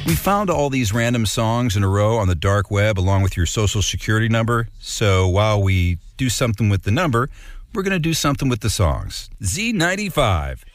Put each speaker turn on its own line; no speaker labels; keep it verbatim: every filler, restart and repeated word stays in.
We found all these random songs in a row on the dark web along with your social security number. So while we do something with the number, we're going to do something with the songs. Z ninety-five.